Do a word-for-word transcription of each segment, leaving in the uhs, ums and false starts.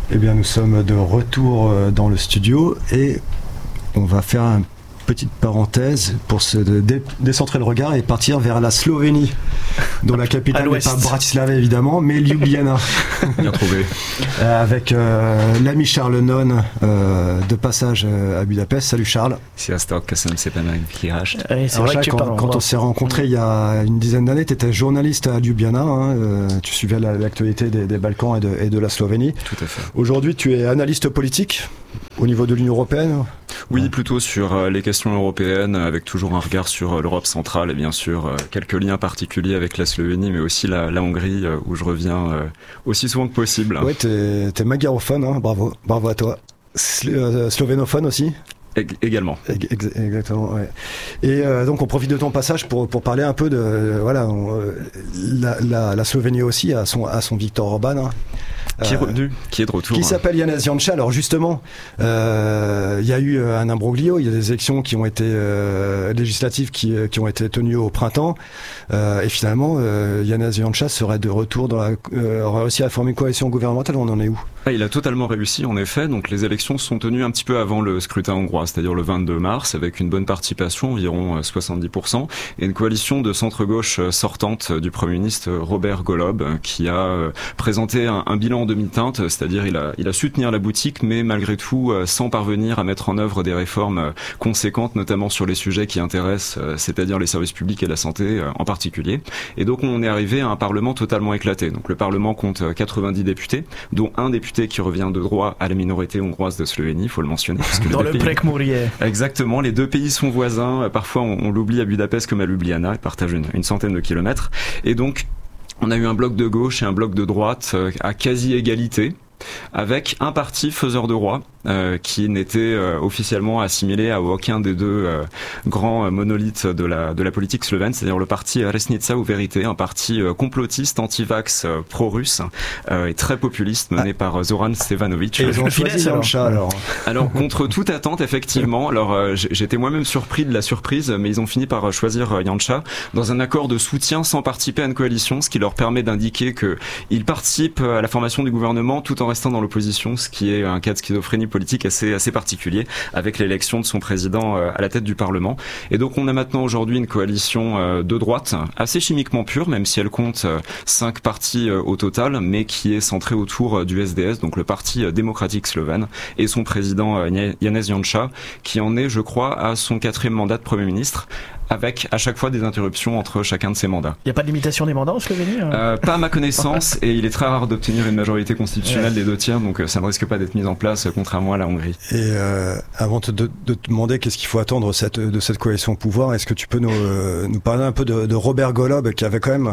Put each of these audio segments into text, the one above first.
Eh bien, nous sommes de retour dans le studio et on va faire une petite parenthèse pour se dé- décentrer le regard et partir vers la Slovénie, dont la capitale n'est pas Bratislava évidemment, mais Ljubljana. Bien trouvé. Euh, avec euh, l'ami Charles Non euh, de passage à Budapest. Salut Charles. Sziasztok, köszönöm szépen a meghívást. C'est vrai que quand, quand on s'est rencontrés il y a une dizaine d'années, tu étais journaliste à Ljubljana, hein, euh, tu suivais la, l'actualité des, des Balkans et de, et de la Slovénie. Tout à fait. Aujourd'hui, tu es analyste politique au niveau de l'Union européenne. Oui, ouais. Plutôt sur les questions européennes, avec toujours un regard sur l'Europe centrale et bien sûr quelques liens particuliers avec la Slovénie, mais aussi la, la Hongrie, où je reviens aussi souvent que possible. Ouais, t'es, t'es magarophone, hein, bravo, bravo à toi. Sl- euh, slovénophone aussi. Également. Exactement, ouais. Et euh, donc on profite de ton passage pour, pour parler un peu de euh, voilà on, euh, la, la, la Slovénie aussi à son, à son Viktor Orban, hein. Qui est revenu, qui est de retour. Qui s'appelle Janez Janša. Alors justement, il euh, y a eu un imbroglio, il y a des élections qui ont été euh, législatives qui, qui ont été tenues au printemps, euh, et finalement, euh, Janez Janša serait de retour dans la, euh, aurait réussi à former une coalition gouvernementale. On en est où ? Ah, il a totalement réussi, en effet. Donc les élections sont tenues un petit peu avant le scrutin hongrois, c'est-à-dire le vingt-deux mars, avec une bonne participation, environ soixante-dix pour cent, et une coalition de centre-gauche sortante du Premier ministre Robert Golob, qui a présenté un, un bilan demi-teinte, c'est-à-dire il a, il a su tenir la boutique, mais malgré tout sans parvenir à mettre en œuvre des réformes conséquentes, notamment sur les sujets qui intéressent, c'est-à-dire les services publics et la santé en particulier. Et donc on est arrivé à un Parlement totalement éclaté. Donc le Parlement compte quatre-vingt-dix députés, dont un député qui revient de droit à la minorité hongroise de Slovénie, il faut le mentionner. Parce que Dans le pays... Prekmurje. Exactement, les deux pays sont voisins, parfois on, on l'oublie à Budapest comme à Ljubljana, ils partagent une, une centaine de kilomètres. Et donc on a eu un bloc de gauche et un bloc de droite à quasi-égalité, avec un parti faiseur de roi euh, qui n'était euh, officiellement assimilé à aucun des deux euh, grands monolithes de la de la politique slovène, c'est-à-dire le parti Resnica ou Vérité, un parti euh, complotiste, anti-vax, euh, pro-russe euh, et très populiste, mené ah. par Zoran Stevanović. Et ils ont choisi Janša alors. Alors contre toute attente, effectivement. Alors euh, j'étais moi-même surpris de la surprise, mais ils ont fini par choisir Janša dans un accord de soutien sans participer à une coalition, ce qui leur permet d'indiquer que ils participent à la formation du gouvernement tout en restant dans l'opposition, ce qui est un cas de schizophrénie politique assez assez particulier avec l'élection de son président à la tête du Parlement. Et donc on a maintenant aujourd'hui une coalition de droite assez chimiquement pure, même si elle compte cinq partis au total, mais qui est centrée autour du S D S, donc le Parti démocratique slovène, et son président Janez Janša, qui en est, je crois, à son quatrième mandat de Premier ministre, avec à chaque fois des interruptions entre chacun de ses mandats. Il n'y a pas de limitation des mandats en Slovénie hein euh, Pas à ma connaissance, et il est très rare d'obtenir une majorité constitutionnelle ouais. des deux tiers, donc ça ne risque pas d'être mis en place, contrairement à la Hongrie. Et euh, avant de, de, de te demander qu'est-ce qu'il faut attendre cette, de cette coalition au pouvoir, est-ce que tu peux nous, euh, nous parler un peu de, de Robert Golob, qui avait quand même,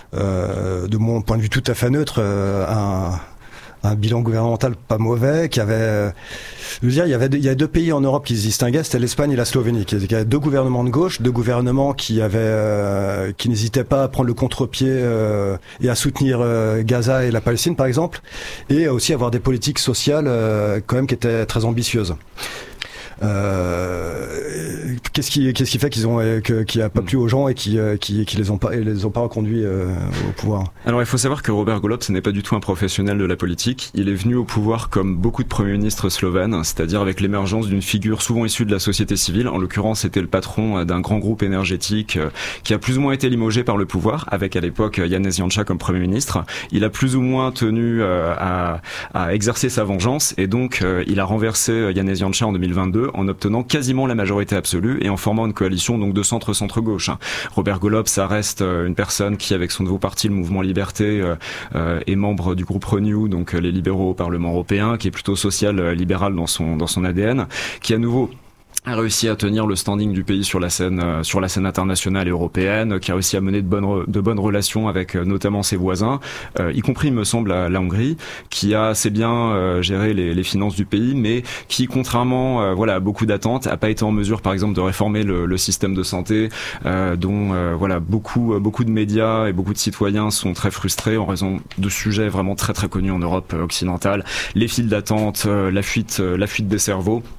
euh, de mon point de vue tout à fait neutre, euh, un... un bilan gouvernemental pas mauvais, qui avait, euh, je veux dire, il y avait deux, il y a deux pays en Europe qui se distinguaient, c'était l'Espagne et la Slovénie, qui, qui avaient deux gouvernements de gauche, deux gouvernements qui avaient, euh, qui n'hésitaient pas à prendre le contre-pied euh, et à soutenir euh, Gaza et la Palestine, par exemple, et aussi avoir des politiques sociales euh, quand même qui étaient très ambitieuses. Euh, qu'est-ce qui qu'est-ce qui fait qu'ils ont que, qui a pas plu aux gens et qui qui, qui les ont pas les ont pas reconduits euh, au pouvoir? Alors il faut savoir que Robert Golob, ce n'est pas du tout un professionnel de la politique. Il est venu au pouvoir comme beaucoup de premiers ministres slovènes, c'est-à-dire avec l'émergence d'une figure souvent issue de la société civile. En l'occurrence, c'était le patron d'un grand groupe énergétique qui a plus ou moins été limogé par le pouvoir, avec à l'époque Janez Janša comme premier ministre. Il a plus ou moins tenu à, à exercer sa vengeance, et donc il a renversé Janez Janša en deux mille vingt-deux en obtenant quasiment la majorité absolue et en formant une coalition donc de centre-centre-gauche. Robert Golob, ça reste une personne qui, avec son nouveau parti, le Mouvement Liberté, euh, est membre du groupe Renew, donc les libéraux au Parlement européen, qui est plutôt social-libéral dans son dans son A D N, qui à nouveau a réussi à tenir le standing du pays sur la scène euh, sur la scène internationale et européenne, qui a réussi à mener de bonnes de bonnes relations avec euh, notamment ses voisins, euh, y compris, il me semble, la, la Hongrie, qui a assez bien euh, géré les, les finances du pays, mais qui, contrairement euh, voilà à beaucoup d'attentes, a pas été en mesure, par exemple, de réformer le, le système de santé, euh, dont euh, voilà beaucoup beaucoup de médias et beaucoup de citoyens sont très frustrés en raison de sujets vraiment très très connus en Europe occidentale, les files d'attente, euh, la fuite euh, la fuite des cerveaux.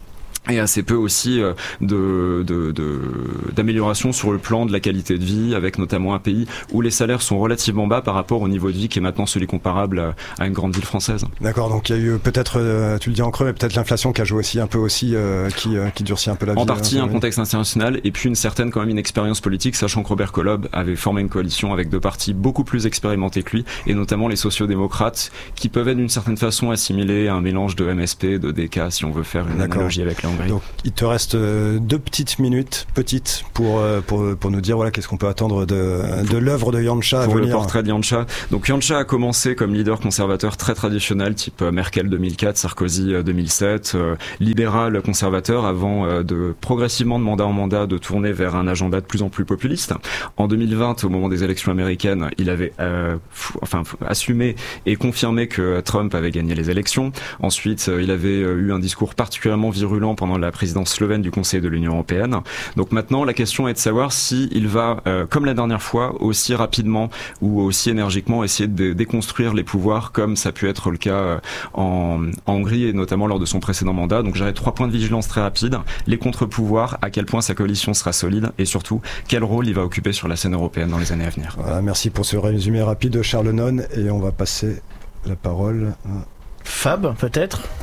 et assez peu aussi euh, de, de, de, d'amélioration sur le plan de la qualité de vie, avec notamment un pays où les salaires sont relativement bas par rapport au niveau de vie qui est maintenant celui comparable à, à une grande ville française. D'accord, donc il y a eu peut-être, euh, tu le dis en creux, mais peut-être l'inflation qui a joué aussi un peu aussi, euh, qui, euh, qui durcit un peu la vie. En partie hein, un contexte international et puis une certaine quand même inexpérience politique, sachant que Robert Kolob avait formé une coalition avec deux partis beaucoup plus expérimentés que lui, et notamment les sociodémocrates, qui peuvent être d'une certaine façon assimilés à un mélange de M S P, de D K, si on veut faire une D'accord. analogie avec la Hongrie. Donc il te reste deux petites minutes, petites, pour, pour, pour nous dire voilà, qu'est-ce qu'on peut attendre de, de l'œuvre de Janša à pour venir. Le portrait de Janša. Donc Janša a commencé comme leader conservateur très traditionnel, type Merkel deux mille quatre, Sarkozy deux mille sept, euh, libéral conservateur, avant euh, de progressivement de mandat en mandat de tourner vers un agenda de plus en plus populiste. En deux mille vingt, au moment des élections américaines, il avait euh, f- enfin f- assumé et confirmé que Trump avait gagné les élections. Ensuite, euh, il avait euh, eu un discours particulièrement virulent pendant la présidence slovène du Conseil de l'Union européenne. Donc maintenant, la question est de savoir si il va, euh, comme la dernière fois, aussi rapidement ou aussi énergiquement essayer de déconstruire les pouvoirs, comme ça a pu être le cas euh, en, en Hongrie et notamment lors de son précédent mandat. Donc j'aurais trois points de vigilance très rapides. Les contre-pouvoirs, à quel point sa coalition sera solide et surtout quel rôle il va occuper sur la scène européenne dans les années à venir. Voilà, merci pour ce résumé rapide, Charles Non, et on va passer la parole à Fab, peut-être ?